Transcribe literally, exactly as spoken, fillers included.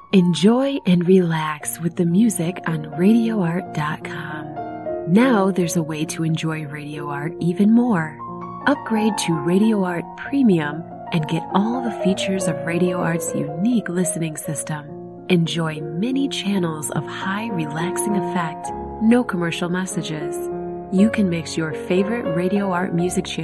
Enjoy and relax with the music on radio art dot com. Now there's a way to enjoy Radio Art even more. Upgrade to Radio Art Premium and get all the features of Radio Art's unique listening system. Enjoy many channels of high relaxing effect, no commercial messages. You can mix your favorite Radio Art music channels